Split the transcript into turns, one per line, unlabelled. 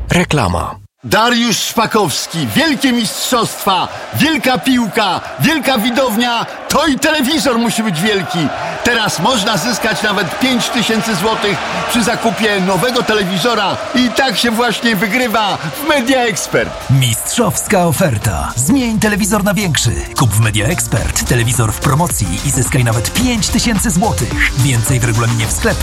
Reklama.
Dariusz Szpakowski, wielkie mistrzostwa, wielka piłka, wielka widownia, to i telewizor musi być wielki. Teraz można zyskać nawet 5000 złotych przy zakupie nowego telewizora i tak się właśnie wygrywa w Media Expert.
Mistrzowska oferta. Zmień telewizor na większy. Kup w Media Expert telewizor w promocji i zyskaj nawet 5000 złotych. Więcej w regulaminie w sklepach.